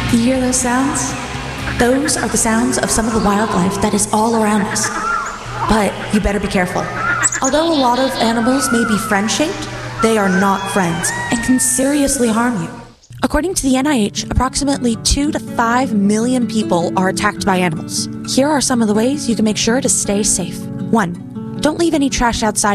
You hear those sounds? Those are the sounds of some of the wildlife that is all around us. But you better be careful. Although a lot of animals may be friend-shaped, they are not friends and can seriously harm you. According to the NIH, approximately 2 to 5 million people are attacked by animals. Here are some of the ways you can make sure to stay safe. 1. Don't leave any trash outside